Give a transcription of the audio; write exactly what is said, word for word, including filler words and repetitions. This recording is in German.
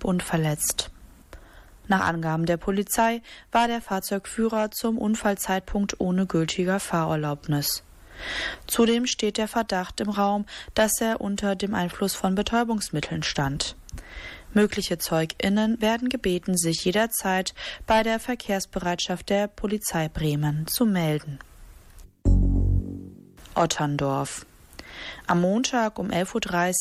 unverletzt. Nach Angaben der Polizei war der Fahrzeugführer zum Unfallzeitpunkt ohne gültige Fahrerlaubnis. Zudem steht der Verdacht im Raum, dass er unter dem Einfluss von Betäubungsmitteln stand. Mögliche ZeugInnen werden gebeten, sich jederzeit bei der Verkehrsbereitschaft der Polizei Bremen zu melden. Otterndorf. Am Montag um elf Uhr dreißig